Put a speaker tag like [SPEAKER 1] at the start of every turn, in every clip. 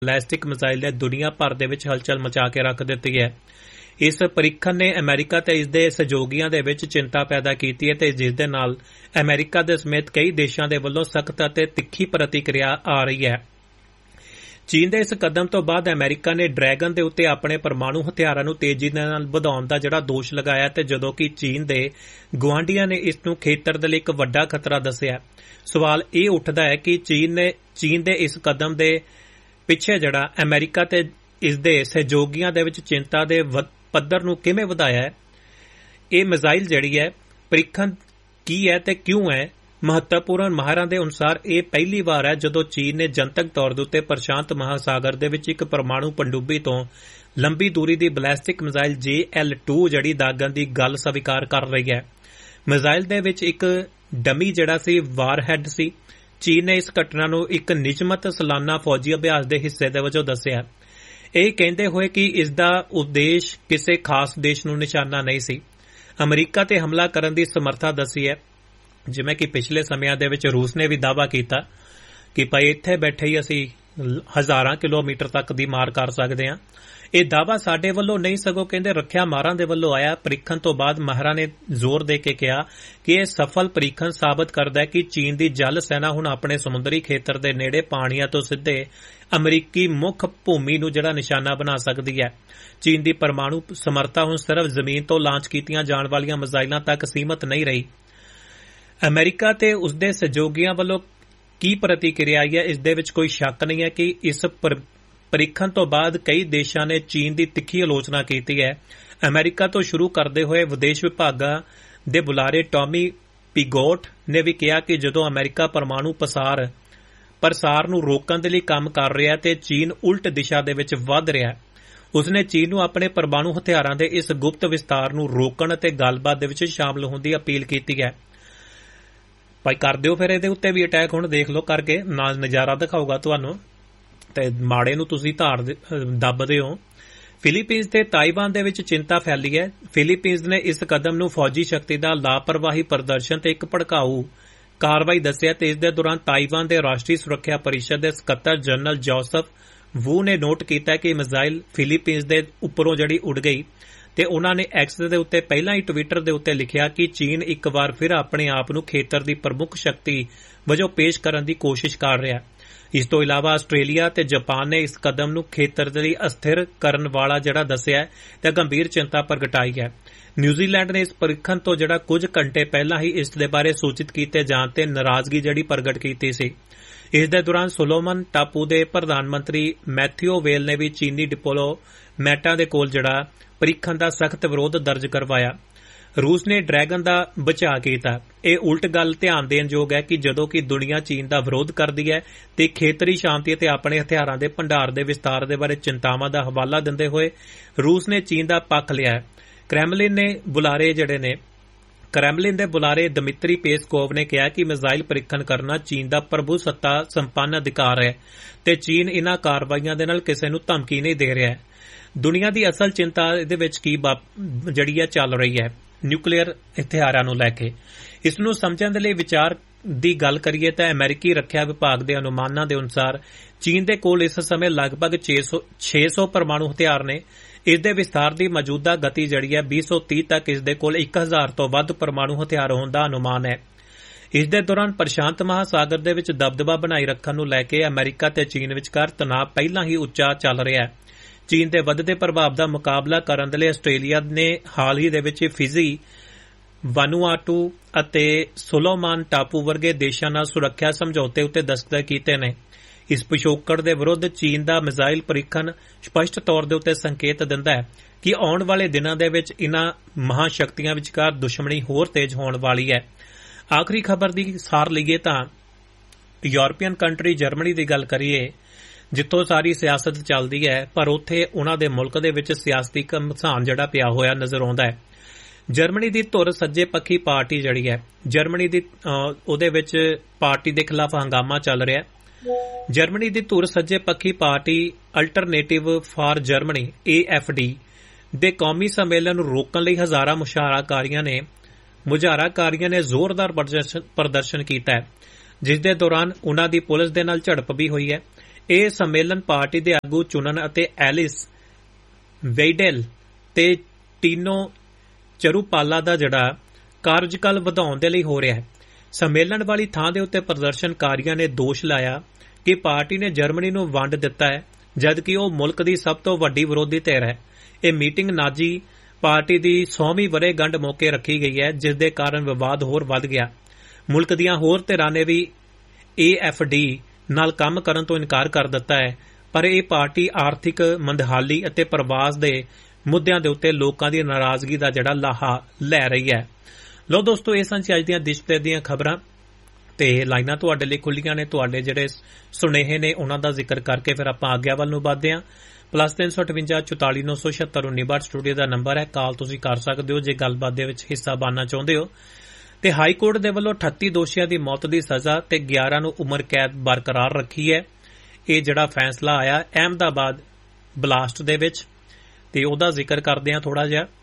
[SPEAKER 1] Ballistic missile ਨੇ ਦੁਨੀਆ ਭਰ ਦੇ ਵਿੱਚ ਹਲਚਲ ਮਚਾ ਕੇ ਰੱਖ ਦਿੱਤੀ ਹੈ। ਇਸ ਪ੍ਰੀਖਣ ਨੇ ਅਮਰੀਕਾ ਤੇ ਇਸ ਦੇ ਸਹਿਯੋਗੀਆਂ ਦੇ ਵਿੱਚ ਚਿੰਤਾ ਪੈਦਾ ਕੀਤੀ ਹੈ ਤੇ ਜਿਸ ਦੇ ਨਾਲ ਅਮਰੀਕਾ ਦੇ ਸਮੇਤ ਕਈ ਦੇਸ਼ਾਂ ਦੇ ਵੱਲੋਂ ਸਖਤ ਅਤੇ ਤਿੱਖੀ ਪ੍ਰਤੀਕਿਰਿਆ ਆ ਰਹੀ ਹੈ। ਚੀਨ ਦੇ ਇਸ ਕਦਮ ਤੋਂ ਬਾਅਦ ਅਮਰੀਕਾ ਨੇ ਡਰੈਗਨ ਦੇ ਉੱਤੇ ਆਪਣੇ ਪਰਮਾਣੂ ਹਥਿਆਰਾਂ ਨੂੰ ਤੇਜ਼ੀ ਨਾਲ ਵਧਾਉਣ ਦਾ ਦੋਸ਼ ਲਗਾਇਆ ਤੇ ਜਦੋਂ ਕਿ ਚੀਨ ਦੇ ਗੁਆਂਢੀਆਂ ਨੇ ਇਸ ਨੂੰ ਖੇਤਰ ਦੇ ਲਈ ਇੱਕ ਵੱਡਾ ਖਤਰਾ ਦੱਸਿਆ। ਸਵਾਲ ਇਹ ਉੱਠਦਾ ਹੈ ਕਿ ਚੀਨ ਦੇ ਇਸ ਕਦਮ ਦੇ ਪਿੱਛੇ ਅਮਰੀਕਾ ਤੇ ਇਸ ਦੇ ਸਹਿਯੋਗੀਆਂ ਦੇ ਵਿੱਚ ਚਿੰਤਾ ਦੇ ਪੱਧਰ ਨੂੰ ਕਿਵੇਂ ਵਧਾਇਆ ਹੈ। ਇਹ ਮਿਜ਼ਾਈਲ ਪ੍ਰੀਖਣ ਕੀ ਹੈ ਤੇ ਕਿਉਂ ਹੈ ਮਹੱਤਵਪੂਰਨ। ਮਾਹਰਾਂ ਦੇ ਅਨੁਸਾਰ ਇਹ ਪਹਿਲੀ ਵਾਰ ਹੈ ਜਦੋਂ ਚੀਨ ਨੇ ਜਨਤਕ ਤੌਰ ਦੇ ਉੱਤੇ ਪ੍ਰਸ਼ਾਂਤ ਮਹਾਸਾਗਰ ਦੇ ਵਿੱਚ ਇੱਕ ਪਰਮਾਣੂ ਪਣਡੁੱਬੀ ਤੋਂ ਲੰਬੀ ਦੂਰੀ ਦੀ ਬੈਲਿਸਟਿਕ ਮਿਜ਼ਾਈਲ JL-2 ਦਾਗਣ ਦੀ ਗੱਲ ਸਵੀਕਾਰ ਕਰ ਰਹੀ ਹੈ। ਮਿਜ਼ਾਈਲ ਦੇ ਵਿੱਚ ਇੱਕ ਡਮੀ ਵਾਰਹੈਡ ਸੀ। ਚੀਨ ਨੇ ਇਸ ਘਟਨਾ ਨੂੰ ਇੱਕ ਨਿਯਮਤ ਸਾਲਾਨਾ ਫੌਜੀ ਅਭਿਆਸ ਦੇ ਹਿੱਸੇ ਦੇ ਵਜੋਂ ਦੱਸਿਆ, ਇਹ ਕਹਿੰਦੇ ਹੋਏ ਕਿ ਇਸ ਦਾ ਉਦੇਸ਼ ਕਿਸੇ ਖਾਸ ਦੇਸ਼ ਨੂੰ ਨਿਸ਼ਾਨਾ ਨਹੀਂ ਸੀ। ਅਮਰੀਕਾ ਤੇ ਹਮਲਾ ਕਰਨ ਦੀ ਸਮਰੱਥਾ ਦੱਸੀ ਹੈ, ਜਿਵੇਂ ਕਿ ਪਿਛਲੇ ਸਮਿਆਂ ਦੇ ਵਿੱਚ ਰੂਸ ਨੇ ਵੀ ਦਾਅਵਾ ਕੀਤਾ ਕਿ ਭਾਈ ਇੱਥੇ ਬੈਠੇ ਹੀ ਅਸੀਂ ਹਜ਼ਾਰਾਂ ਕਿਲੋਮੀਟਰ ਤੱਕ ਦੀ ਮਾਰ ਕਰ ਸਕਦੇ ਹਾਂ। ਇਹ ਦਾਅਵਾ ਸਾਡੇ ਵੱਲੋਂ ਨਹੀਂ ਸਗੋਂ ਕਹਿੰਦੇ ਰੱਖਿਆ ਮਾਹਰਾਂ ਦੇ ਵੱਲੋਂ ਆਇਆ। ਪ੍ਰੀਖਣ ਤੋਂ ਬਾਅਦ ਮਾਹਰਾਂ ਨੇ ਜ਼ੋਰ ਦੇ ਕੇ ਕਿਹਾ ਕਿ ਇਹ ਸਫਲ ਪ੍ਰੀਖਣ ਸਾਬਤ ਕਰਦਾ ਹੈ ਕਿ ਚੀਨ ਦੀ ਜਲ ਸੈਨਾ ਹੁਣ ਆਪਣੇ ਸਮੁੰਦਰੀ ਖੇਤਰ ਦੇ ਨੇੜੇ ਪਾਣੀਆਂ ਤੋਂ ਸਿੱਧੇ ਅਮਰੀਕੀ ਮੁੱਖ ਭੂਮੀ ਨੂੰ ਨਿਸ਼ਾਨਾ ਬਣਾ ਸਕਦੀ ਹੈ। ਚੀਨ ਦੀ ਪਰਮਾਣੂ ਸਮਰੱਥਾ ਹੁਣ ਸਿਰਫ ਜ਼ਮੀਨ ਤੋਂ ਲਾਂਚ ਕੀਤੀਆਂ ਜਾਣ ਵਾਲੀਆਂ ਮਿਜ਼ਾਈਲਾਂ ਤੱਕ ਸੀਮਤ ਨਹੀਂ ਰਹੀ। ਅਮਰੀਕਾ ਤੇ ਉਸਦੇ ਸਹਿਯੋਗੀਆਂ ਵੱਲੋਂ ਕੀ ਪ੍ਰਤੀਕਿਰਿਆ ਆਈ ਹੈ, ਇਸ ਦੇ ਵਿੱਚ ਕੋਈ ਸ਼ੱਕ ਨਹੀਂ ਹੈ ਕਿ ਇਸ ਪ੍ਰੀਖਣ ਤੋਂ ਬਾਅਦ ਕਈ ਦੇਸ਼ਾਂ ਨੇ ਚੀਨ ਦੀ ਤਿੱਖੀ ਆਲੋਚਨਾ ਕੀਤੀ ਹੈ। ਅਮਰੀਕਾ ਤੋਂ ਸ਼ੁਰੂ ਕਰਦੇ ਹੋਏ ਵਿਦੇਸ਼ ਵਿਭਾਗਾਂ ਦੇ ਬੁਲਾਰੇ ਟੌਮੀ ਪਿਗੋਟ ਨੇ ਵੀ ਕਿਹਾ ਕਿ ਜਦੋਂ ਅਮਰੀਕਾ ਪਰਮਾਣੂ ਪ੍ਰਸਾਰ ਨੂੰ ਰੋਕਣ ਦੇ ਲਈ ਕੰਮ ਕਰ ਰਿਹਾ ਤੇ ਚੀਨ ਉਲਟ ਦਿਸ਼ਾ ਦੇ ਵਿੱਚ ਵਧ ਰਿਹਾ, ਉਸਨੇ ਚੀਨ ਨੂੰ ਆਪਣੇ ਪਰਮਾਣੂ ਹਥਿਆਰਾਂ ਦੇ ਇਸ ਗੁਪਤ ਵਿਸਤਾਰ ਨੂੰ ਰੋਕਣ ਅਤੇ ਗੱਲਬਾਤ ਦੇ ਵਿੱਚ ਸ਼ਾਮਲ ਹੋਣ ਦੀ ਅਪੀਲ ਕੀਤੀ ਹੈ। ਭਾਈ ਕਰ ਦਿਓ ਫਿਰ ਇਹਦੇ ਉੱਤੇ ਵੀ ਅਟੈਕ, ਹੁਣ ਦੇਖ ਲਓ ਕਰਕੇ ਨਾਲ ਨਜ਼ਾਰਾ ਦਿਖਾਊਗਾ ਤੁਹਾਨੂੰ ਤੇ ਮਾੜੇ ਨੂੰ ਤੁਸੀਂ ਦੱਬਦੇ ਹੋ। ਫਿਲੀਪੀਨਜ਼ ਤੇ ਤਾਈਵਾਨ ਦੇ ਵਿੱਚ ਚਿੰਤਾ ਫੈਲੀ ਹੈ। ਫਿਲੀਪੀਨਜ਼ ਨੇ ਇਸ ਕਦਮ ਨੂੰ ਫੌਜੀ ਸ਼ਕਤੀ ਦਾ ਲਾਪਰਵਾਹੀ ਪ੍ਰਦਰਸ਼ਨ ਤੇ ਇੱਕ ਭੜਕਾਊ ਕਾਰਵਾਈ ਦੱਸਿਆ ਤੇ ਇਸ ਦੇ ਦੌਰਾਨ ਤਾਈਵਾਨ ਦੇ ਰਾਸ਼ਟਰੀ ਸੁਰੱਖਿਆ ਪਰਿਸ਼ਦ ਦੇ ਸਕੱਤਰ ਜਨਰਲ ਜੋਸਫ ਵੂ ਨੇ ਨੋਟ ਕੀਤਾ ਕਿ ਮਿਜ਼ਾਈਲ ਫਿਲੀਪੀਨਜ਼ ਦੇ ਉੱਪਰੋਂ ਉੱਡ ਗਈ ਤੇ ਉਨ੍ਹਾਂ ਨੇ ਐਕਸ ਦੇ ਉੱਤੇ ਪਹਿਲਾਂ ਹੀ ਟਵਿੱਟਰ ਦੇ ਉੱਤੇ ਲਿਖਿਆ ਕਿ ਚੀਨ ਇੱਕ ਵਾਰ ਫਿਰ ਆਪਣੇ ਆਪ ਨੂੰ ਖੇਤਰ ਦੀ ਪ੍ਰਮੁੱਖ ਸ਼ਕਤੀ ਵਜੋਂ ਪੇਸ਼ ਕਰਨ ਦੀ ਕੋਸ਼ਿਸ਼ ਕਰ ਰਿਹਾ। ਇਸ ਤੋਂ ਇਲਾਵਾ ਆਸਟ੍ਰੇਲੀਆ ਤੇ ਜਾਪਾਨ ਨੇ ਇਸ ਕਦਮ ਨੂੰ ਖੇਤਰ ਦੇ ਲਈ ਅਸਥਿਰ ਕਰਨ ਵਾਲਾ ਦੱਸਿਆ ਤੇ ਗੰਭੀਰ ਚਿੰਤਾ ਪ੍ਰਗਟਾਈ ਹੈ। ਨਿਊਜ਼ੀਲੈਂਡ ਨੇ ਇਸ ਪ੍ਰੀਖਣ ਤੋਂ ਕੁਝ ਘੰਟੇ ਪਹਿਲਾਂ ਹੀ ਇਸ ਦੇ ਬਾਰੇ ਸੂਚਿਤ ਕੀਤੇ ਜਾਣ ਤੇ ਨਾਰਾਜ਼ਗੀ ਪ੍ਰਗਟ ਕੀਤੀ ਸੀ। ਇਸ ਦੇ ਦੌਰਾਨ ਸੋਲੋਮਨ ਟਾਪੂ ਦੇ ਪ੍ਰਧਾਨ ਮੰਤਰੀ ਮੈਥਿਓ ਵੇਲ ਨੇ ਵੀ ਚੀਨੀ ਡਿਪਲੋਮੈਟਾਂ ਦੇ ਕੋਲ ਪ੍ਰੀਖਣ ਦਾ ਸਖਤ ਵਿਰੋਧ ਦਰਜ ਕਰਵਾਇਆ। ਰੂਸ ਨੇ ਡਰੈਗਨ ਦਾ ਬਚਾਅ ਕੀਤਾ। ਇਹ ਉਲਟ ਗੱਲ ਧਿਆਨ ਦੇਣ ਯੋਗ ਹੈ ਕਿ ਜਦੋਂ ਕਿ ਦੁਨੀਆ ਚੀਨ ਦਾ ਵਿਰੋਧ ਕਰਦੀ ਹੈ ਤੇ ਖੇਤਰੀ ਸ਼ਾਂਤੀ ਅਤੇ ਆਪਣੇ ਹਥਿਆਰਾਂ ਦੇ ਭੰਡਾਰ ਦੇ ਵਿਸਤਾਰ ਦੇ ਬਾਰੇ ਚਿੰਤਾਵਾਂ ਦਾ ਹਵਾਲਾ ਦਿੰਦੇ ਹੋਏ ਰੂਸ ਨੇ ਚੀਨ ਦਾ ਪੱਖ ਲਿਆ ਹੈ। ਕ੍ਰੈਮਲਿਨ ਦੇ ਬੁਲਾਰੇ ਦਮਿਤਰੀ ਪੇਸਕੋਵ ਨੇ ਕਿਹਾ ਕਿ ਮਿਜ਼ਾਈਲ ਪ੍ਰੀਖਣ ਕਰਨਾ ਚੀਨ ਦਾ ਪ੍ਰਭੂਸੱਤਾ ਸੰਪੰਨ ਅਧਿਕਾਰ ਹੈ ਤੇ ਚੀਨ ਇਨ੍ਹਾਂ ਕਾਰਵਾਈਆਂ ਦੇ ਨਾਲ ਕਿਸੇ ਨੂੰ ਧਮਕੀ ਨਹੀਂ ਦੇ ਰਿਹਾ। ਦੁਨੀਆ ਦੀ ਅਸਲ ਚਿੰਤਾ ਇਹਦੇ ਵਿੱਚ ਕੀ ਚੱਲ ਰਹੀ ਹੈ ਨਿਊਕਲੀਅਰ ਹਥਿਆਰਾਂ ਨੂੰ ਲੈ ਕੇ। ਇਸ ਨੂੰ ਸਮਝਣ ਦੇ ਲਈ ਵਿਚਾਰ ਦੀ ਗੱਲ ਕਰੀਏ ਤਾਂ ਅਮਰੀਕੀ ਰੱਖਿਆ ਵਿਭਾਗ ਦੇ ਅਨੁਮਾਨਾਂ ਦੇ ਅਨੁਸਾਰ ਚੀਨ ਦੇ ਕੋਲ ਇਸ ਸਮੇਂ ਲਗਭਗ 600 ਪਰਮਾਣੂ ਹਥਿਆਰ ਨੇ। ਇਸ ਦੇ ਵਿਸਤਾਰ ਦੀ ਮੌਜੂਦਾ ਗਤੀ 2030 ਤੱਕ ਇਸ ਦੇ ਕੋਲ 1000 ਤੋਂ ਵੱਧ ਪਰਮਾਣੂ ਹਥਿਆਰ ਹੋਣ ਦਾ ਅਨੁਮਾਨ ਹੈ। ਇਸ ਦੇ ਦੌਰਾਨ ਪ੍ਰਸ਼ਾਂਤ ਮਹਾਸਾਗਰ ਦੇ ਵਿੱਚ ਦਬਦਬਾ ਬਣਾਈ ਰੱਖਣ ਨੂੰ ਲੈ ਕੇ ਅਮਰੀਕਾ ਤੇ ਚੀਨ ਵਿਚਕਾਰ ਤਣਾਅ ਪਹਿਲਾਂ ਹੀ ਉੱਚਾ ਚੱਲ ਰਿਹਾ ਹੈ। ਚੀਨ ਦੇ ਵੱਧਦੇ ਪ੍ਰਭਾਵ ਦਾ ਮੁਕਾਬਲਾ ਕਰਨ ਦੇ ਲਈ ਆਸਟ੍ਰੇਲੀਆ ਨੇ ਹਾਲ ਹੀ ਦੇ ਵਿੱਚ ਫਿਜੀ, ਵਾਨੂਆਟੂ ਅਤੇ ਸੋਲੋਮਨ ਟਾਪੂ ਵਰਗੇ ਦੇਸ਼ਾਂ ਨਾਲ ਸੁਰੱਖਿਆ ਸਮਝੌਤੇ ਉੱਤੇ ਦਸਤਖਤ ਕੀਤੇ ਨੇ। ਇਸ ਪਿਛੋਕੜ ਦੇ ਵਿਰੁੱਧ ਚੀਨ ਦਾ ਮਿਜ਼ਾਈਲ ਪ੍ਰੀਖਣ ਸਪਸ਼ਟ ਤੌਰ ਦੇ ਉੱਤੇ ਸੰਕੇਤ ਦਿੰਦਾ ਹੈ ਕਿ ਆਉਣ ਵਾਲੇ ਦਿਨਾਂ ਦੇ ਵਿੱਚ ਇਨ੍ਹਾਂ ਮਹਾਸ਼ਕਤੀਆਂ ਵਿਚਕਾਰ ਦੁਸ਼ਮਣੀ ਹੋਰ ਤੇਜ਼ ਹੋਣ ਵਾਲੀ ਹੈ। ਆਖਰੀ ਖਬਰ ਦੀ ਸਾਰ ਲਈਏ ਤਾਂ ਯੂਰਪੀਅਨ ਕੰਟਰੀ ਜਰਮਨੀ ਦੀ ਗੱਲ ਕਰੀਏ, ਜਿੱਥੋਂ ਸਾਰੀ ਸਿਆਸਤ ਚੱਲਦੀ ਹੈ, ਪਰ ਉੱਥੇ ਉਨ੍ਹਾਂ ਦੇ ਮੁਲਕ ਦੇ ਵਿੱਚ ਸਿਆਸਤੀ ਘਮਸਾਨ ਪਿਆ ਹੋਇਆ ਨਜ਼ਰ ਆਉਂਦਾ ਹੈ। ਜਰਮਨੀ ਦੀ ਧੁਰ ਸੱਜੇ ਪੱਖੀ ਪਾਰਟੀ ਜਰਮਨੀ ਦੀ ਉਹਦੇ ਵਿੱਚ ਪਾਰਟੀ ਦੇ ਖਿਲਾਫ ਹੰਗਾਮਾ ਚੱਲ ਰਿਹਾ। ਜਰਮਨੀ ਦੀ ਧੁਰ ਸੱਜੇ ਪੱਖੀ party alternative for Germany AFD ਦੇ ਕੌਮੀ ਸੰਮੇਲਨ ਨੂੰ ਰੋਕਣ ਲਈ ਹਜ਼ਾਰਾਂ ਮੁਜ਼ਾਹਰਾਕਾਰੀਆਂ ਨੇ ਜ਼ੋਰਦਾਰ ਪ੍ਰਦਰਸ਼ਨ ਕੀਤਾ ਹੈ, ਜਿਸ ਦੇ ਦੌਰਾਨ ਉਨ੍ਹਾਂ ਦੀ ਪੁਲਿਸ ਦੇ ਨਾਲ ਝੜਪ ਵੀ ਹੋਈ ਹੈ। ਇਹ ਸੰਮੇਲਨ ਪਾਰਟੀ ਦੇ ਆਗੂ ਚੁਣਨ ਅਤੇ ਐਲਿਸ ਵੇਡੇਲ ਤੇ ਟੀਨੋ ਚਰੂਪਾਲਾ ਦਾ ਜਿਹੜਾ ਕਾਰਜਕਾਲ ਵਧਾਉਣ ਦੇ ਲਈ ਹੋ ਰਿਹਾ ਹੈ। ਸੰਮੇਲਨ ਵਾਲੀ ਥਾਂ ਦੇ ਉੱਤੇ ਪ੍ਰਦਰਸ਼ਨਕਾਰੀਆਂ ਨੇ ਦੋਸ਼ ਲਾਇਆ ਕਿ ਪਾਰਟੀ ਨੇ ਜਰਮਨੀ ਨੂੰ ਵੰਡ ਦਿੱਤਾ ਹੈ, ਜਦਕਿ ਉਹ ਮੁਲਕ ਦੀ ਸਭ ਤੋਂ ਵੱਡੀ ਵਿਰੋਧੀ ਧਿਰ ਹੈ। ਇਹ ਮੀਟਿੰਗ ਨਾਜ਼ੀ ਪਾਰਟੀ ਦੀ 100ਵੀਂ ਵਰ੍ਹੇਗੰਢ ਮੌਕੇ ਰੱਖੀ ਗਈ ਹੈ, ਜਿਸ ਦੇ ਕਾਰਨ ਵਿਵਾਦ ਹੋਰ ਵੱਧ ਗਿਆ। ਮੁਲਕ ਦੀਆਂ ਹੋਰ ਧਿਰਾਂ ਨੇ ਵੀ AFD ਨਾਲ ਕੰਮ ਕਰਨ ਤੋਂ ਇਨਕਾਰ ਕਰ ਦਿੱਤਾ ਹੈ, ਪਰ ਇਹ ਪਾਰਟੀ ਆਰਥਿਕ ਮੰਦਹਾਲੀ ਅਤੇ ਪ੍ਰਵਾਸ ਦੇ ਮੁੱਦਿਆਂ ਦੇ ਉੱਤੇ ਲੋਕਾਂ ਦੀ ਨਾਰਾਜ਼ਗੀ ਦਾ ਜਿਹੜਾ ਲਾਹਾ ਲੈ ਰਹੀ ਹੈ। ਲੋ ਦੋਸਤੋ, ਇਹ ਸਨ ਅੱਜ ਦੀਆਂ ਦੇਸ਼ ਵਿਦੇਸ਼ ਦੀਆਂ ਖਬਰਾਂ ਤੇ ਲਾਈਨਾਂ ਤੁਹਾਡੇ ਲਈ ਖੁੱਲੀਆਂ ਨੇ। ਤੁਹਾਡੇ ਜਿਹੜੇ ਸੁਨੇਹੇ ਨੇ ਉਹਨਾਂ ਦਾ ਜ਼ਿਕਰ ਕਰਕੇ ਫਿਰ ਆਪਾਂ ਆਗਿਆ ਵੱਲ ਨੂੰ ਵੱਧਦੇ ਹਾਂ। +358 44 976 1962 ਸਟੂਡੀਓ ਦਾ ਨੰਬਰ ਹੈ, ਕਾਲ ਤੁਸੀਂ ਕਰ ਸਕਦੇ ਹੋ ਜੇ ਗੱਲਬਾਤ ਦੇ ਵਿੱਚ ਹਿੱਸਾ ਬਣਨਾ ਚਾਹੁੰਦੇ ਹੋ। ਤੇ ਹਾਈ ਕੋਰਟ ਦੇ ਵੱਲੋਂ 38 ਦੋਸ਼ੀਆਂ ਦੀ ਮੌਤ ਦੀ ਸਜ਼ਾ ਤੇ 11 ਨੂੰ ਉਮਰ ਕੈਦ ਬਰਕਰਾਰ ਰੱਖੀ ਹੈ। ਇਹ ਜਿਹੜਾ ਫੈਸਲਾ ਆਇਆ ਅਹਿਮਦਾਬਾਦ ਬਲਾਸਟ ਦੇ ਵਿੱਚ, ਤੇ ਉਹਦਾ ਜ਼ਿਕਰ ਕਰਦੇ ਹਾਂ ਥੋੜਾ ਜਿਹਾ।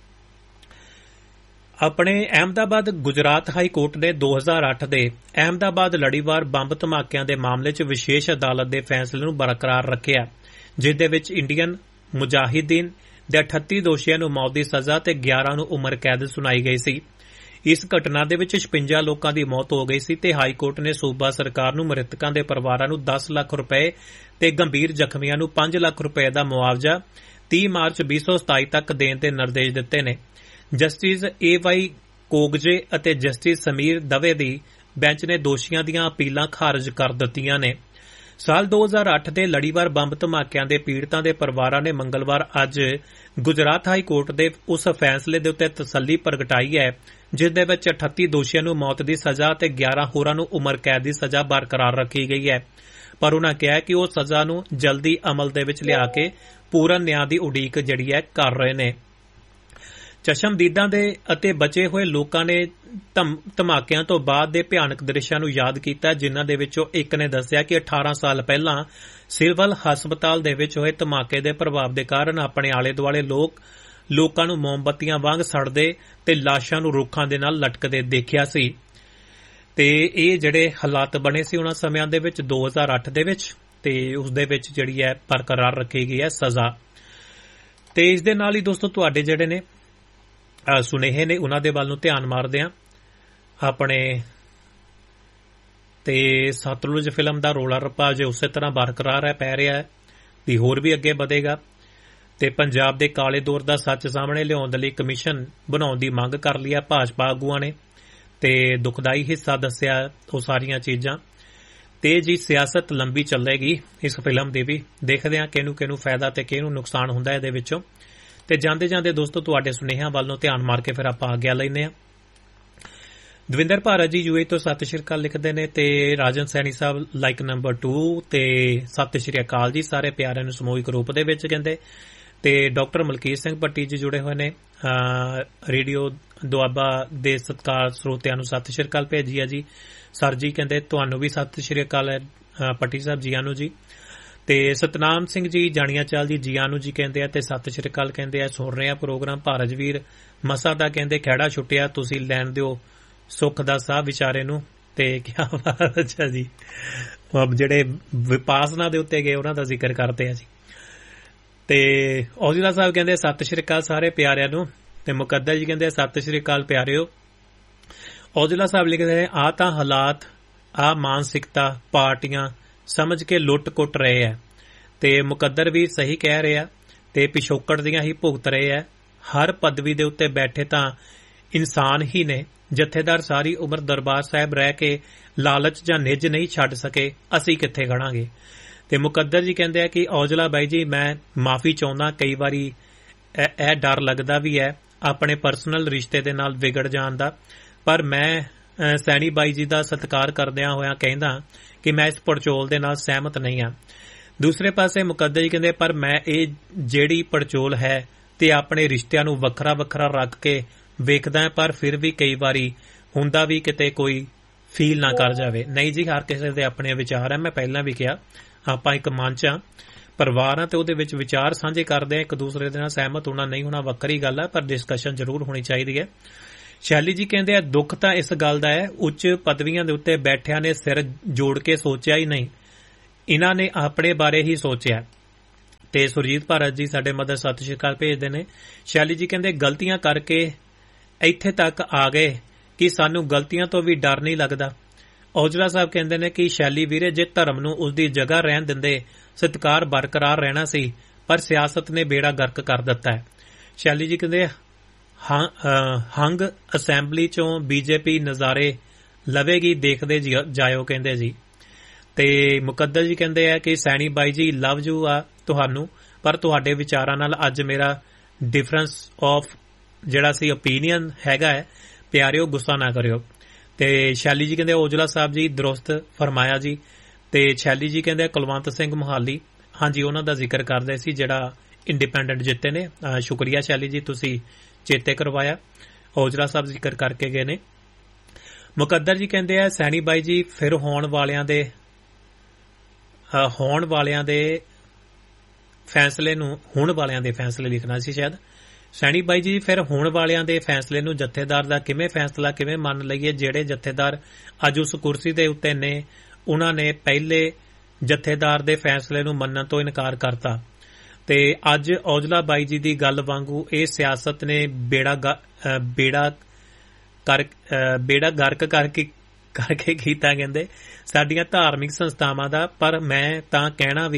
[SPEAKER 1] ਆਪਣੇ ਅਹਿਮਦਾਬਾਦ ਗੁਜਰਾਤ ਹਾਈ ਕੋਰਟ ਨੇ 2008 ਦੇ ਅਹਿਮਦਾਬਾਦ ਲੜੀਵਾਰ ਬੰਬ ਧਮਾਕਿਆਂ ਦੇ ਮਾਮਲੇ 'ਚ ਵਿਸ਼ੇਸ਼ ਅਦਾਲਤ ਦੇ ਫੈਸਲੇ ਨੂੰ ਬਰਕਰਾਰ ਰੱਖਿਆ, ਜਿਸ ਦੇ ਵਿੱਚ ਇੰਡੀਅਨ ਮੁਜਾਹਿਦੀਨ ਦੇ 38 ਦੋਸ਼ੀਆਂ ਨੂੰ ਮੌਤ ਦੀ ਸਜ਼ਾ ਤੇ 11 ਨੂੰ ਉਮਰ ਕੈਦ ਸੁਣਾਈ ਗਈ ਸੀ। ਇਸ ਘਟਨਾ ਦੇ ਵਿੱਚ 56 ਲੋਕਾਂ ਦੀ ਮੌਤ ਹੋ ਗਈ ਸੀ ਤੇ ਹਾਈ ਕੋਰਟ ਨੇ ਸੂਬਾ ਸਰਕਾਰ ਨੂੰ ਮ੍ਰਿਤਕਾਂ ਦੇ ਪਰਿਵਾਰਾਂ ਨੂੰ 10 ਲੱਖ ਰੁਪਏ ਤੇ ਗੰਭੀਰ ਜ਼ਖਮੀਆਂ ਨੂੰ 5 ਲੱਖ ਰੁਪਏ ਦਾ ਮੁਆਵਜ਼ਾ 30 ਮਾਰਚ 2027 ਤੱਕ ਦੇਣ ਦੇ ਨਿਰਦੇਸ਼ ਦਿੱਤੇ ਨੇ। ਜਸਟਿਸ AY ਕੋਗਜੇ ਅਤੇ ਜਸਟਿਸ ਸਮੀਰ ਦਵੇ ਦੀ ਬੈਂਚ ਨੇ ਦੋਸ਼ੀਆਂ ਦੀਆਂ ਅਪੀਲਾਂ ਖਾਰਜ ਕਰ ਦਿੱਤੀਆਂ ਨੇ। ਸਾਲ 2008 ਦੇ ਲੜੀਵਾਰ ਬੰਬ ਧਮਾਕਿਆਂ ਦੇ ਪੀੜਤਾਂ ਦੇ ਪਰਿਵਾਰਾਂ ਨੇ ਮੰਗਲਵਾਰ ਅੱਜ ਗੁਜਰਾਤ ਹਾਈ ਕੋਰਟ ਦੇ ਉਸ ਫੈਸਲੇ ਦੇ ਉੱਤੇ ਤਸੱਲੀ ਪ੍ਰਗਟਾਈ ਹੈ, ਜਿਸ ਦੇ ਵਿੱਚ 38 ਦੋਸ਼ੀਆਂ ਨੂੰ ਮੌਤ ਦੀ ਸਜ਼ਾ ਤੇ 11 ਹੋਰਾਂ ਨੂੰ ਉਮਰ ਕੈਦ ਦੀ ਸਜ਼ਾ ਬਰਕਰਾਰ ਰੱਖੀ ਗਈ ਹੈ। ਪਰ ਉਨ੍ਹਾਂ ਕਿਹਾ ਕਿ ਉਹ ਸਜ਼ਾ ਨੂੰ ਜਲਦੀ ਅਮਲ ਦੇ ਵਿੱਚ ਲਿਆ ਕੇ ਪੂਰਨ ਨਿਆਂ ਦੀ ਉਡੀਕ ਜਿਹੜੀ ਹੈ ਕਰ ਰਹੇ ਨੇ। ਚਸ਼ਮਦੀਦਾਂ ਦੇ ਅਤੇ ਬਚੇ ਹੋਏ ਲੋਕਾਂ ਨੇ ਧਮਾਕਿਆਂ ਤੋਂ ਬਾਅਦ ਦੇ ਭਿਆਨਕ ਦ੍ਰਿਸ਼ਾਂ ਨੂੰ ਯਾਦ ਕੀਤਾ, ਜਿਨ੍ਹਾਂ ਦੇ ਵਿੱਚੋਂ ਇੱਕ ਨੇ ਦੱਸਿਆ ਕਿ 18 ਸਾਲ ਪਹਿਲਾਂ ਸਿਵਲ ਹਸਪਤਾਲ ਦੇ ਵਿੱਚ ਹੋਏ ਧਮਾਕੇ ਦੇ ਪ੍ਰਭਾਵ ਦੇ ਕਾਰਨ ਆਪਣੇ ਆਲੇ ਦੁਆਲੇ ਲੋਕਾਂ ਨੂੰ ਮੋਮਬੱਤੀਆਂ ਵਾਂਗ ਸੜਦੇ ਤੇ ਲਾਸ਼ਾਂ ਨੂੰ ਰੁੱਖਾਂ ਦੇ ਨਾਲ ਲਟਕਦੇ ਦੇਖਿਆ ਸੀ। ਤੇ ਇਹ ਜਿਹੜੇ ਹਾਲਾਤ ਬਣੇ ਸੀ ਉਹਨਾਂ ਸਮਿਆਂ ਦੇ ਵਿੱਚ 2008 ਦੇ ਵਿੱਚ, ਤੇ ਉਸ ਦੇ ਵਿੱਚ ਜਿਹੜੀ ਹੈ ਬਰਕਰਾਰ ਰੱਖੀ ਗਈ ਹੈ ਸਜ਼ਾ। ਤੇ ਇਸ ਦੇ ਨਾਲ ਹੀ ਦੋਸਤੋ ਤੁਹਾਡੇ ਜਿਹੜੇ ਨੇ ਸੁਨੇਹੇ ਨੇ ਉਹਨਾਂ ਦੇ ਵੱਲ ਨੂੰ ਧਿਆਨ ਮਾਰਦੇ ਹਾਂ। ਆਪਣੇ ਤੇ ਸਤਲੁਜ ਫਿਲਮ ਦਾ ਰੌਲਾ ਰੱਪਾ ਜੇ ਉਸੇ ਤਰ੍ਹਾਂ ਬਰਕਰਾਰ ਹੈ, ਪੈ ਰਿਹਾ ਹੈ ਤੇ ਹੋਰ ਵੀ ਅੱਗੇ ਵਧੇਗਾ। ਤੇ ਪੰਜਾਬ ਦੇ ਕਾਲੇ ਦੌਰ ਦਾ ਸੱਚ ਸਾਹਮਣੇ ਲਿਆਉਣ ਦੇ ਲਈ ਕਮਿਸ਼ਨ ਬਣਾਉਣ ਦੀ ਮੰਗ ਕਰ ਲਈ ਹੈ ਭਾਜਪਾ ਆਗੂਆਂ ਨੇ, ਤੇ ਦੁਖਦਾਈ ਹਿੱਸਾ ਦੱਸਿਆ ਉਹ ਸਾਰੀਆਂ ਚੀਜ਼ਾਂ। ਤੇ ਜੀ ਸਿਆਸਤ ਲੰਬੀ ਚੱਲੇਗੀ ਇਸ ਫਿਲਮ ਦੀ ਵੀ, ਦੇਖਦੇ ਹਾਂ ਕਿਹਨੂੰ ਫਾਇਦਾ ਤੇ ਕਿਹਨੂੰ ਨੁਕਸਾਨ ਹੁੰਦਾ ਇਹਦੇ ਵਿੱਚੋਂ। ਤੇ ਜਾਂਦੇ ਦੋਸਤੋ ਤੁਹਾਡੇ ਸੁਨੇਹਿਆਂ ਵੱਲ ਨੂੰ ਧਿਆਨ ਮਾਰ ਕੇ ਫਿਰ ਆਪਾਂ ਆਗਿਆ ਲੈਂਦੇ ਹਾਂ। ਦਵਿੰਦਰ ਭਾਰਤ ਜੀ UAE ਤੋਂ ਸਤਿ ਸ਼੍ਰੀ ਅਕਾਲ ਲਿਖਦੇ ਨੇ, ਤੇ ਰਾਜਨ ਸੈਣੀ ਸਾਹਿਬ ਲਾਈਕ ਨੰਬਰ 2 ਤੇ ਸਤਿ ਸ਼੍ਰੀ ਅਕਾਲ ਜੀ ਸਾਰੇ ਪਿਆਰਿਆਂ ਨੂੰ ਸਮੂਹਿਕ ਰੂਪ ਦੇ ਵਿੱਚ ਕਹਿੰਦੇ। ਤੇ ਡਾਕਟਰ ਮਲਕੀਤ ਸਿੰਘ ਭੱਟੀ ਜੀ ਜੁੜੇ ਹੋਏ ਨੇ, ਰੇਡੀਓ ਦੁਆਬਾ ਦੇ ਸਤਿਕਾਰ ਸਰੋਤਿਆਂ ਨੂੰ ਸਤਿ ਸ਼੍ਰੀ ਅਕਾਲ ਭੇਜੀ ਆ ਜੀ। ਸਰ ਜੀ ਕਹਿੰਦੇ ਤੁਹਾਨੂੰ ਵੀ ਸਤਿ ਸ਼੍ਰੀ ਅਕਾਲ ਹੈ ਭੱਟੀ ਸਾਹਿਬ, ਜੀਆਂ ਨੂੰ ਜੀ। ਤੇ ਸਤਨਾਮ ਸਿੰਘ ਜੀ ਜਾਣੀਆਂ ਚਾਲ ਜੀ ਜੀਆਂ ਨੂੰ ਜੀ ਕਹਿੰਦੇ ਆ ਤੇ ਸਤਿ ਸ਼੍ਰੀ ਅਕਾਲ ਕਹਿੰਦੇ ਆ। ਸੁਣ ਰਹੇ ਆ ਪ੍ਰੋਗਰਾਮ ਭਾਰਜਵੀਰ ਮਸਾ ਦਾ ਕਹਿੰਦੇ ਖਹਿੜਾ ਛੁੱਟਿਆ ਤੁਸੀਂ ਲੈਣ ਦਿਓ ਸੁੱਖ ਦਾ ਸਾਹ ਵਿਚਾਰੇ ਨੂੰ। ਤੇ ਕਿਆ ਬਾਤ, ਅੱਛਾ ਜੀ ਜਿਹੜੇ ਵਿਪਾਸਨਾ ਦੇ ਉੱਤੇ ਗਏ ਉਹਨਾਂ ਦਾ ਜ਼ਿਕਰ ਕਰਦੇ ਆ ਜੀ। ਤੇ ਔਜਲਾ ਸਾਹਿਬ ਕਹਿੰਦੇ ਸਤਿ ਸ਼੍ਰੀ ਅਕਾਲ ਸਾਰੇ ਪਿਆਰਿਆਂ ਨੂੰ। ਤੇ ਮੁਕੱਦਰ ਜੀ ਕਹਿੰਦੇ ਸਤਿ ਸ਼੍ਰੀ ਅਕਾਲ ਪਿਆਰਿਓ। ਔਜਲਾ ਸਾਹਿਬ ਲਿਖਦੇ ਨੇ ਆ ਤਾਂ ਹਾਲਾਤ ਆ ਮਾਨਸਿਕਤਾ ਪਾਰਟੀਆਂ ਸਮਝ ਕੇ ਲੁੱਟ-ਕੁੱਟ ਰਹੇ ਹੈ। ਤੇ ਮੁਕੱਦਰ ਵੀ ਸਹੀ ਕਹਿ ਰਹੇ ਆ ਤੇ ਪਿਛੋਕੜ ਦੀਆਂ ਹੀ ਭੁਗਤ ਰਹੇ ਹੈ। ਹਰ ਪਦਵੀ ਦੇ ਉੱਤੇ ਬੈਠੇ ਤਾਂ ਇਨਸਾਨ ਹੀ ਨੇ। ਜਥੇਦਾਰ ਸਾਰੀ ਉਮਰ ਦਰਬਾਰ ਸਾਹਿਬ ਰਹਿ ਕੇ ਲਾਲਚ ਜਾਂ ਨਿੱਜ ਨਹੀਂ ਛੱਡ ਸਕੇ, ਅਸੀਂ ਕਿੱਥੇ ਖੜਾਂਗੇ। ਤੇ ਮੁਕੱਦਰ ਜੀ ਕਹਿੰਦੇ ਆ ਕਿ ਔਜਲਾ ਬਾਈ ਜੀ ਮੈਂ ਮਾਫੀ ਚਾਹੁੰਦਾ, ਕਈ ਵਾਰੀ ਇਹ ਡਰ ਲੱਗਦਾ ਵੀ ਹੈ ਆਪਣੇ ਪਰਸਨਲ ਰਿਸ਼ਤੇ ਦੇ ਨਾਲ ਵਿਗੜ ਜਾਣ ਦਾ, ਪਰ ਮੈਂ ਸੈਣੀ ਬਾਈ ਜੀ ਦਾ ਸਤਿਕਾਰ ਕਰਦਿਆਂ ਹੋਇਆਂ ਕਹਿੰਦਾ ਕਿ ਮੈਂ ਇਸ ਪੜਚੋਲ ਦੇ ਨਾਲ ਸਹਿਮਤ ਨਹੀਂ ਹਾਂ। ਦੂਸਰੇ ਪਾਸੇ ਮੁਕੱਦਰ ਜੀ ਕਹਿੰਦੇ ਪਰ ਮੈਂ ਇਹ ਜਿਹੜੀ ਪੜਚੋਲ ਹੈ ਤੇ ਆਪਣੇ ਰਿਸ਼ਤਿਆਂ ਨੂੰ ਵੱਖਰਾ ਵੱਖਰਾ ਰੱਖ ਕੇ ਵੇਖਦਾ ਹਾਂ, ਪਰ ਫਿਰ ਵੀ ਕਈ ਵਾਰੀ ਹੁੰਦਾ ਵੀ ਕਿਤੇ ਕੋਈ ਫੀਲ ਨਾ ਕਰ ਜਾਵੇ। ਨਹੀਂ ਜੀ, ਹਰ ਕਿਸੇ ਦੇ ਆਪਣੇ ਵਿਚਾਰ ਹੈ। ਮੈਂ ਪਹਿਲਾਂ ਵੀ ਕਿਹਾ ਆਪਾਂ ਇੱਕ ਮੰਚ ਆ, ਪਰਿਵਾਰ ਆ, ਤੇ ਉਹਦੇ ਵਿੱਚ ਵਿਚਾਰ ਸਾਂਝੇ ਕਰਦੇ ਆ, ਇੱਕ ਦੂਸਰੇ ਦੇ ਨਾਲ ਸਹਿਮਤ ਹੋਣਾ ਨਹੀਂ ਹੋਣਾ ਵੱਖਰੀ ਗੱਲ ਹੈ, ਪਰ ਡਿਸਕਸ਼ਨ ਜ਼ਰੂਰ ਹੋਣੀ ਚਾਹੀਦੀ ਹੈ। ਸ਼ੈਲੀ ਜੀ ਕਹਿੰਦੇ ਆ ਦੁੱਖ ਤਾਂ ਇਸ ਗੱਲ ਦਾ ਹੈ ਉੱਚ ਪਦਵੀਆਂ ਦੇ ਉੱਤੇ ਬੈਠਿਆਂ ਨੇ ਸਿਰ ਜੋੜ ਕੇ ਸੋਚਿਆ ਹੀ ਨਹੀਂ, ਇਹਨਾਂ ਨੇ ਆਪਣੇ ਬਾਰੇ ਹੀ ਸੋਚਿਆ। ਤੇ ਸੁਰਜੀਤ ਭਾਰਤ ਜੀ ਸਾਡੇ ਮਦਰ ਸਤਿ ਸ਼੍ਰੀ ਅਕਾਲ ਭੇਜਦੇ ਨੇ। ਸ਼ੈਲੀ ਜੀ ਕਹਿੰਦੇ ਗਲਤੀਆਂ ਕਰਕੇ ਇੱਥੇ ਤੱਕ ਆ ਗਏ ਕਿ ਸਾਨੂੰ ਗਲਤੀਆਂ ਤੋਂ ਵੀ ਡਰ ਨਹੀਂ ਲੱਗਦਾ। ਔਜਲਾ ਸਾਹਿਬ ਕਹਿੰਦੇ ਨੇ ਕਿ ਸ਼ੈਲੀ ਵੀਰੇ ਜੇ ਧਰਮ ਨੂੰ ਉਸਦੀ ਜਗ੍ਹਾ ਰਹਿਣ ਦਿੰਦੇ ਸਤਿਕਾਰ ਬਰਕਰਾਰ ਰਹਿਣਾ ਸੀ, ਪਰ ਸਿਆਸਤ ਨੇ ਬੇੜਾ ਗਰਕ ਕਰ ਦਿੱਤਾ ਹੈ। ਸ਼ੈਲੀ ਜੀ ਕਹਿੰਦੇ ਹੰਗ ਅਸੈਂਬਲੀ ਚੋਂ ਬੀਜੇਪੀ ਨਜ਼ਾਰੇ ਲਵੇਗੀ, ਦੇਖਦੇ ਜਾਇਓ ਕਹਿੰਦੇ ਜੀ। ਤੇ ਮੁਕੱਦਰ ਜੀ ਕਹਿੰਦੇ ਆ ਕਿ ਸੈਣੀ ਬਾਈ ਜੀ ਲਵ ਯੂ ਆ ਤੁਹਾਨੂੰ, ਪਰ ਤੁਹਾਡੇ ਵਿਚਾਰਾਂ ਨਾਲ ਅੱਜ ਮੇਰਾ ਡਿਫਰੈਂਸ ਆਫ ਜਿਹੜਾ ਸੀ ਓਪੀਨੀਅਨ ਹੈਗਾ ਹੈ, ਪਿਆਰਿਓ ਗੁੱਸਾ ਨਾ ਕਰਿਓ। ਤੇ ਸ਼ੈਲੀ ਜੀ ਕਹਿੰਦੇ ਔਜਲਾ ਸਾਹਿਬ ਜੀ ਦਰੁਸਤ ਫਰਮਾਇਆ ਜੀ। ਤੇ ਸ਼ੈਲੀ ਜੀ ਕਹਿੰਦੇ ਕੁਲਵੰਤ ਸਿੰਘ ਮੁਹਾਲੀ, ਹਾਂਜੀ ਉਹਨਾਂ ਦਾ ਜ਼ਿਕਰ ਕਰਦੇ ਸੀ ਜਿਹੜਾ ਇੰਡੀਪੈਂਡੈਂਟ ਜਿੱਤੇ ਨੇ। ਸ਼ੁਕਰੀਆ ਸ਼ੈਲੀ ਜੀ, ਤੁਸੀਂ ਚੇਤੇ ਕਰਵਾਇਆ। ਔਜਲਾ ਸਾਹਿਬ ਜ਼ਿਕਰ ਕਰਕੇ ਗਏ ਨੇ। ਮੁਕੱਦਰ ਜੀ ਕਹਿੰਦੇ ਆ ਸੈਣੀ ਬਾਈ ਜੀ ਫਿਰ ਹੋਣ ਵਾਲਿਆਂ ਦੇ ਫੈਸਲੇ ਲਿਖਣਾ ਸੀ ਸ਼ਾਇਦ। ਸੈਣੀ ਬਾਈ ਜੀ ਫਿਰ ਹੋਣ ਵਾਲਿਆਂ ਦੇ ਫੈਸਲੇ ਨੂੰ ਜਥੇਦਾਰ ਦਾ ਫੈਸਲਾ ਕਿਵੇਂ ਮੰਨ ਲਈਏ? ਜਿਹੜੇ ਜਥੇਦਾਰ ਅੱਜ ਉਸ ਕੁਰਸੀ ਦੇ ਉੱਤੇ ਨੇ ਉਹਨਾਂ ਨੇ ਪਹਿਲੇ ਜਥੇਦਾਰ ਦੇ ਫੈਸਲੇ ਨੂੰ ਮੰਨਣ ਤੋਂ ਇਨਕਾਰ ਕਰਤਾ। ਤੇ ਅੱਜ ਔਜਲਾ ਬਾਈ ਜੀ ਦੀ ਗੱਲ ਵਾਂਗੂ ਇਹ ਸਿਆਸਤ ਨੇ ਬੇੜਾ ਗਰਕ ਕਰਕੇ ਕੀਤਾ ਕਹਿੰਦੇ ਸਾਡੀਆਂ ਧਾਰਮਿਕ ਸੰਸਥਾਵਾਂ ਦਾ। ਪਰ ਮੈਂ ਤਾਂ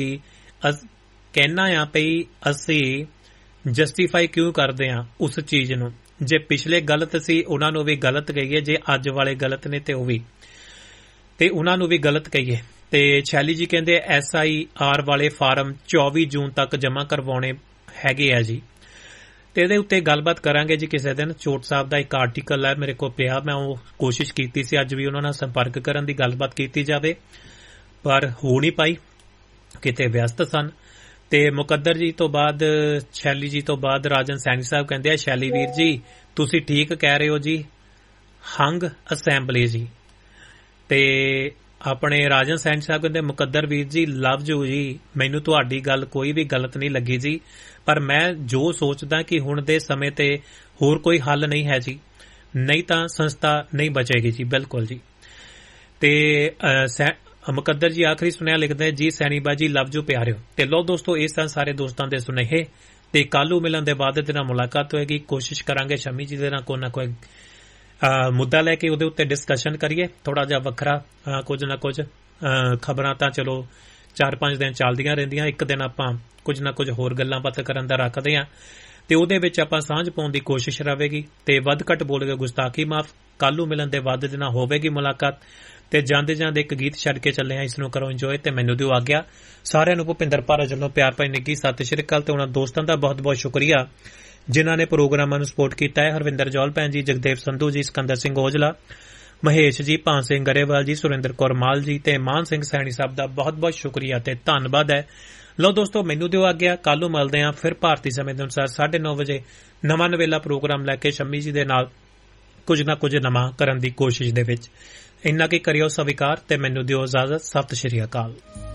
[SPEAKER 1] ਕਹਿਣਾ ਆ ਪਈ ਅਸੀਂ ਜਸਟੀਫਾਈ ਕਿਉਂ ਕਰਦੇ ਆ ਉਸ ਚੀਜ਼ ਨੂੰ? ਜੇ ਪਿਛਲੇ ਗਲਤ ਸੀ ਉਹਨਾਂ ਨੂੰ ਵੀ ਗਲਤ ਕਹੀਏ, ਜੇ ਅੱਜ ਵਾਲੇ ਗਲਤ ਨੇ ਤੇ ਉਹਨਾਂ ਨੂੰ ਵੀ ਗਲਤ ਕਹੀਏ। ਤੇ ਸ਼ੈਲੀ ਜੀ ਕਹਿੰਦੇ SIR ਵਾਲੇ ਫਾਰਮ 24 ਜੂਨ ਤੱਕ ਜਮ੍ਹਾਂ ਕਰਵਾਉਣੇ ਹੈਗੇ ਆ ਜੀ। ਤੇ ਇਹਦੇ ਉੱਤੇ ਗੱਲਬਾਤ ਕਰਾਂਗੇ ਜੀ ਕਿਸੇ ਦਿਨ। ਚੋਟ ਸਾਹਿਬ ਦਾ ਇੱਕ ਆਰਟੀਕਲ ਹੈ ਮੇਰੇ ਕੋਲ ਪਿਆ, ਮੈਂ ਉਹ ਕੋਸ਼ਿਸ਼ ਕੀਤੀ ਸੀ ਅੱਜ ਵੀ ਉਹਨਾਂ ਨਾਲ ਸੰਪਰਕ ਕਰਨ ਦੀ, ਗੱਲਬਾਤ ਕੀਤੀ ਜਾਵੇ, ਪਰ ਹੋ ਨਹੀਂ ਪਾਈ, ਕਿਤੇ ਵਿਅਸਤ ਸਨ। ਤੇ ਮੁਕੱਦਰ ਜੀ ਤੋਂ ਬਾਅਦ ਸ਼ੈਲੀ ਜੀ ਤੋਂ ਬਾਅਦ ਰਾਜਨ ਸੈਣੀ ਸਾਹਿਬ ਕਹਿੰਦੇ ਆ ਸ਼ੈਲੀ ਵੀਰ ਜੀ ਤੁਸੀਂ ਠੀਕ ਕਹਿ ਰਹੇ ਹੋ ਜੀ, ਹੰਗ ਅਸੈਂਬਲੀ ਜੀ। ਤੇ ਆਪਣੇ ਰਾਜਨ ਸੈਣੀ ਸਾਹਿਬ ਕਹਿੰਦੇ ਮੁਕੱਦਰ ਵੀਰ ਜੀ ਲਵ ਯੂ ਜੀ, ਮੈਨੂੰ ਤੁਹਾਡੀ ਗੱਲ ਕੋਈ ਵੀ ਗਲਤ ਨਹੀਂ ਲੱਗੀ ਜੀ, ਪਰ ਮੈਂ ਜੋ ਸੋਚਦਾ ਕਿ ਹੁਣ ਦੇ ਸਮੇਂ ਤੇ ਹੋਰ ਕੋਈ ਹੱਲ ਨਹੀਂ ਹੈ ਜੀ, ਨਹੀਂ ਤਾਂ ਸੰਸਥਾ ਨਹੀਂ ਬਚੇਗੀ ਜੀ। ਬਿਲਕੁਲ ਜੀ। ਤੇ ਮੁਕੱਦਰ ਜੀ ਆਖਰੀ ਸੁਨੇਹਾ ਲਿਖਦੇ ਜੀ ਸੈਣੀ ਬਾਜੀ ਲਵ ਯੂ ਪਿਆਰਿਓ। ਤੇ ਲੋ ਦੋਸਤੋ ਇਸ ਤਰ੍ਹਾਂ ਸਾਰੇ ਦੋਸਤਾਂ ਦੇ ਸੁਨੇਹੇ ਤੇ ਕੱਲ੍ਹ ਮਿਲਣ ਦੇ ਬਾਅਦ ਇਹਦੇ ਨਾਲ ਮੁਲਾਕਾਤ ਹੋਏਗੀ। ਕੋਸ਼ਿਸ਼ ਕਰਾਂਗੇ ਸ਼ਮੀ ਜੀ ਦੇ ਨਾਲ ਕੋਈ ਨਾ ਕੋਈ ਮੁੱਦਾ ਲੈ ਕੇ ਉਹਦੇ ਉੱਤੇ ਡਿਸਕਸ਼ਨ ਕਰੀਏ, ਥੋੜਾ ਜਿਹਾ ਵੱਖਰਾ। ਕੁਝ ਨਾ ਕੁਝ ਖਬਰਾਂ ਤਾਂ ਚਲੋ 4-5 ਦਿਨ ਚੱਲਦੀਆਂ ਰਹਿੰਦੀਆਂ, ਇੱਕ ਦਿਨ ਆਪਾਂ ਕੁਝ ਨਾ ਕੁਝ ਹੋਰ ਗੱਲਾਂ ਬਾਤਾਂ ਕਰਨ ਦਾ ਰੱਖਦੇ ਹਾਂ ਤੇ ਉਹਦੇ ਵਿੱਚ ਆਪਾਂ ਸਾਂਝ ਪਾਉਣ ਦੀ ਕੋਸ਼ਿਸ਼ ਰਹੇਗੀ। ਤੇ ਵੱਧ ਘੱਟ ਬੋਲਗੇ ਗੁਸਤਾਖੀ ਮਾਫ। ਕੱਲ੍ਹ ਮਿਲਣ ਦੇ ਬਾਅਦ ਇਹਦੇ ਨਾਲ ਹੋਵੇਗੀ ਮੁਲਾਕਾਤ। ਤੇ ਜਾਂਦੇ ਇੱਕ ਗੀਤ ਛੱਡ ਕੇ ਚੱਲੇ ਆ, ਇਸ ਨੂੰ ਕਰੋ ਇੰਜੋਏ ਤੇ ਮੈਨੂੰ ਦਿਓ ਆਗਿਆ। ਸਾਰਿਆਂ ਨੂੰ ਭੁਪਿੰਦਰ ਭਾਰਤ ਵੱਲੋਂ ਪਿਆਰ ਭਰੀ ਨਿੱਘੀ ਸਤਿ ਸ਼੍ਰੀ ਅਕਾਲ ਤੇ ਉਹਨਾਂ ਦੋਸਤਾਂ ਦਾ ਬਹੁਤ ਬਹੁਤ ਸ਼ੁਕਰੀਆ ਜਿਨ੍ਹਾਂ ਨੇ ਪ੍ਰੋਗਰਾਮਾਂ ਨੂੰ ਸਪੋਰਟ ਕੀਤਾ ਹੈ। ਹਰਵਿੰਦਰ ਜੌਲ ਭੈਣ ਜੀ, ਜਗਦੇਵ ਸੰਧੂ ਜੀ, ਸਿਕੰਦਰ ਸਿੰਘ ਔਜਲਾ, ਮਹੇਸ਼ ਜੀ, ਭਾਨ ਸਿੰਘ ਗਰੇਵਾਲ ਜੀ, ਸੁਰਿੰਦਰ ਕੌਰ ਮਾਲ ਜੀ ਤੇ ਮਾਨ ਸਿੰਘ ਸੈਣੀ ਸਾਹਿਬ ਦਾ ਬਹੁਤ ਬਹੁਤ ਸ਼ੁਕਰੀਆ ਤੇ ਧੰਨਵਾਦ ਹੈ। ਲਓ ਦੋਸਤੋ ਮੈਨੂੰ ਦਿਓ ਆਗਿਆ, ਕੱਲ੍ਹ ਨੂੰ ਮਿਲਦੇ ਹਾਂ ਫਿਰ ਭਾਰਤੀ ਸਮੇਂ ਦੇ ਅਨੁਸਾਰ 9:30 ਵਜੇ ਨਵਾਂ ਨਵੇਲਾ ਪ੍ਰੋਗਰਾਮ ਲੈ ਕੇ ਸ਼ੰਮੀ ਜੀ ਦੇ ਨਾਲ ਕੁਝ ਨਾ ਕੁਝ ਨਵਾਂ ਕਰਨ ਦੀ ਕੋਸ਼ਿਸ਼ ਦੇ ਵਿੱਚ। ਇੰਨਾ ਕੀ ਕਰਿਓ ਸਵੀਕਾਰ ਤੇ ਮੈਨੂੰ ਦਿਓ ਇਜਾਜ਼ਤ। ਸਤਿ ਸ਼੍ਰੀ ਅਕਾਲ।